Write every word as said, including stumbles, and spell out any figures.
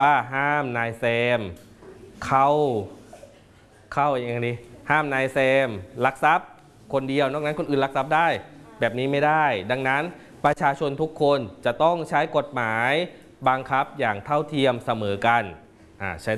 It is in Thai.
ว่าห้ามนายเซมเข้าเข้าอย่างนี้ห้ามนายเซมลักทรัพย์คนเดียวนอกนั้นคนอื่นลักทรัพย์ได้แบบนี้ไม่ได้ดังนั้นประชาชนทุกคนจะต้องใช้กฎหมายบังคับอย่างเท่าเทียมเสมอกันใช้